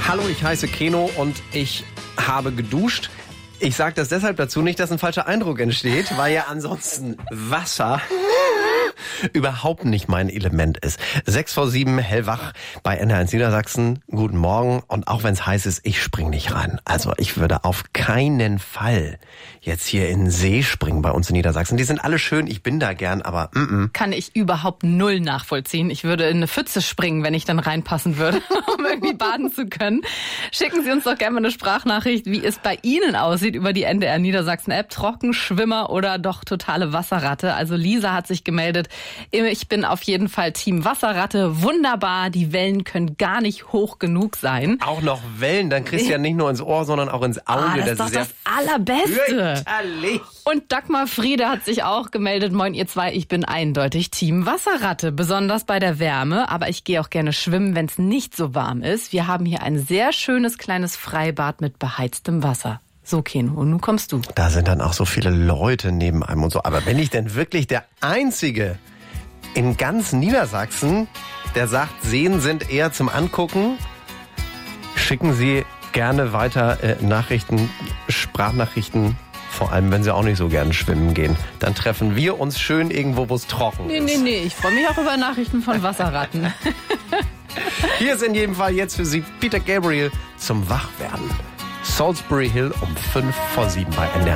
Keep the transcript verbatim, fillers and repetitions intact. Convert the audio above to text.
Hallo, ich heiße Keno und ich habe geduscht. Ich sage das deshalb dazu, nicht, dass ein falscher Eindruck entsteht, weil ja ansonsten Wasser überhaupt nicht mein Element ist. Sechs vor sieben, hellwach bei N D R eins Niedersachsen. Guten Morgen. Und auch wenn es heiß ist, ich spring nicht rein. Also ich würde auf keinen Fall jetzt hier in den See springen bei uns in Niedersachsen. Die sind alle schön, ich bin da gern, aber mm -mm. Kann ich überhaupt null nachvollziehen. Ich würde in eine Pfütze springen, wenn ich dann reinpassen würde, um irgendwie baden zu können. Schicken Sie uns doch gerne mal eine Sprachnachricht, wie es bei Ihnen aussieht über die N D R Niedersachsen-App. Trockenschwimmer oder doch totale Wasserratte. Also Lisa hat sich gemeldet. Ich bin auf jeden Fall Team Wasserratte. Wunderbar, die Wellen können gar nicht hoch genug sein. Auch noch Wellen, dann kriegst du ja nicht nur ins Ohr, sondern auch ins Auge. Ah, das, das ist doch ist das Allerbeste. Fürchterlich. Und Dagmar Friede hat sich auch gemeldet. Moin ihr zwei, ich bin eindeutig Team Wasserratte, besonders bei der Wärme. Aber ich gehe auch gerne schwimmen, wenn es nicht so warm ist. Wir haben hier ein sehr schönes kleines Freibad mit beheiztem Wasser. So, Keno, und nun kommst du. Da sind dann auch so viele Leute neben einem und so. Aber bin ich denn wirklich der Einzige in ganz Niedersachsen, der sagt, Seen sind eher zum Angucken? Schicken Sie gerne weiter äh, Nachrichten, Sprachnachrichten, vor allem wenn Sie auch nicht so gerne schwimmen gehen. Dann treffen wir uns schön irgendwo, wo es trocken Nee, ist. nee, nee, ich freue mich auch über Nachrichten von Wasserratten. Hier ist in jedem Fall jetzt für Sie Peter Gabriel zum Wachwerden. Salisbury Hill um fünf vor sieben bei N D R.